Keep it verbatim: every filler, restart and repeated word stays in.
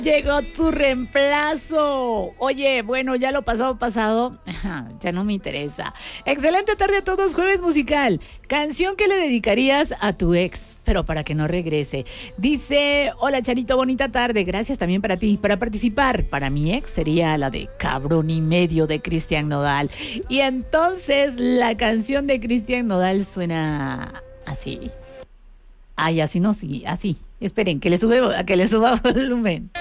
Llegó tu reemplazo. Oye, bueno, ya lo pasado, pasado, ya no me interesa. Excelente tarde a todos, jueves musical. Canción que le dedicarías a tu ex, pero para que no regrese. Dice, hola Charito, bonita tarde. Gracias también para ti. Para participar, para mi ex sería la de Cabrón y Medio de Cristian Nodal. Y entonces la canción de Cristian Nodal suena así. Ay, así no, sí, así. Esperen, que le sube, que le suba volumen.